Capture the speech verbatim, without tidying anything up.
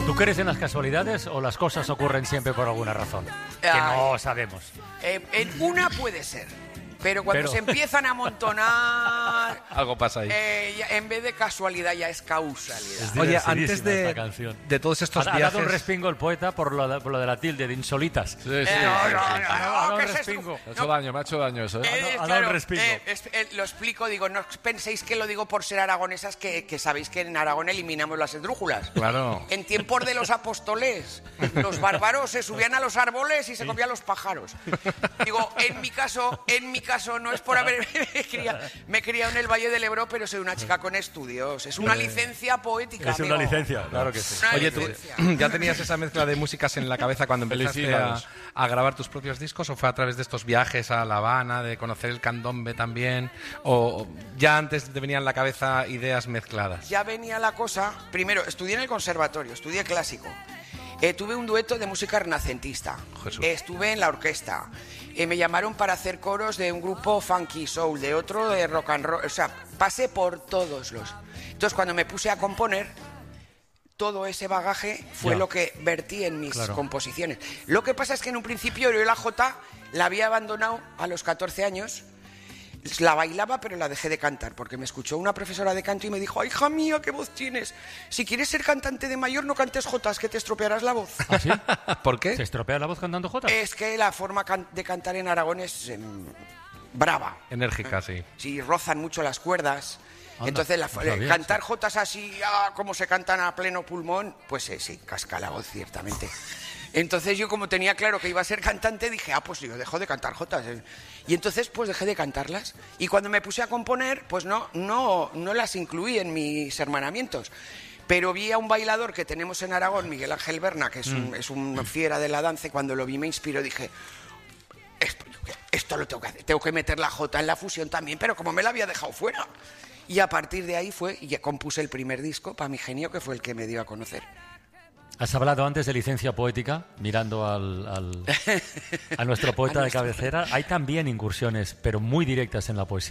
¿Tú crees en las casualidades o las cosas ocurren siempre por alguna razón? Que no sabemos. Eh, en una puede ser, pero cuando Pero... se empiezan a amontonar... Algo pasa ahí. Eh, ya, en vez de casualidad ya es causalidad. Es Oye, antes de, esta canción. de todos estos ha, viajes... Ha dado un respingo el poeta por lo de, por lo de la tilde, de insolitas. Sí, sí, Eh, sí, no, sí, no, sí. no, no, no, ¿qué no, es respingo. esto? Me ha hecho daño, me ha hecho daño eso, ¿eh? Eh, ha dado claro, un respingo. eh, es- eh, lo explico, digo, no penséis que lo digo por ser aragonesas, que, que sabéis que en Aragón eliminamos las esdrújulas. Claro. En tiempos de los apóstoles, los bárbaros se subían a los árboles y se comían los pájaros. Digo, en mi caso, en mi caso no es por haber me criado, me he criado en el Valle del Ebro, pero soy una chica con estudios. Es una licencia poética. Es una amigo. licencia, claro que sí. Una Oye, ¿tú licencia. ya tenías esa mezcla de músicas en la cabeza cuando empezaste a, Felicidades. a grabar tus propios discos o fue a través de estos viajes a La Habana, de conocer el candombe también? ¿O ya antes te venían en la cabeza ideas mezcladas? Ya venía la cosa. Primero, estudié en el conservatorio, estudié clásico. Eh, tuve un dueto de música renacentista. Jesús. Eh, estuve en la orquesta. Eh, me llamaron para hacer coros de un grupo funky soul, de otro de rock and roll. O sea, pasé por todos los. Entonces, cuando me puse a componer, todo ese bagaje fue Ya. lo que vertí en mis Claro. composiciones. Lo que pasa es que en un principio yo la jota la había abandonado a los catorce años. La bailaba, pero la dejé de cantar, porque me escuchó una profesora de canto y me dijo: hija mía, qué voz tienes. Si quieres ser cantante de mayor, no cantes jotas, que te estropearás la voz. ¿Ah, sí? ¿Por ¿Se qué? estropea la voz cantando jota? Es que la forma can- de cantar en Aragón es em, brava. Enérgica, sí. Sí, rozan mucho las cuerdas. Anda, Entonces, la, no sabía, cantar jotas así, ah, como se cantan a pleno pulmón, pues eh, sí, casca la voz, ciertamente. Entonces yo, como tenía claro que iba a ser cantante, dije, ah, pues yo dejo de cantar jotas. Y entonces, pues dejé de cantarlas. Y cuando me puse a componer, pues no, no, no las incluí en mis hermanamientos. Pero vi a un bailador que tenemos en Aragón, Miguel Ángel Berna, que es un, es un fiera de la danza, y cuando lo vi me inspiró, dije, esto, esto lo tengo que hacer, tengo que meter la jota en la fusión también, pero como me la había dejado fuera. Y a partir de ahí fue, y ya compuse el primer disco, Pa' mi genio, que fue el que me dio a conocer. Has hablado antes de licencia poética, mirando al, al- a nuestro poeta A de nuestro cabecera. Hay también incursiones, pero muy directas en la poesía.